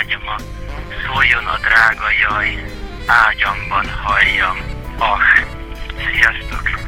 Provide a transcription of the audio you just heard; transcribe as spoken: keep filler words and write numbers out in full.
vágyama, szóljon a drága jaj, ágyamban halljam. Ah, sziasztok!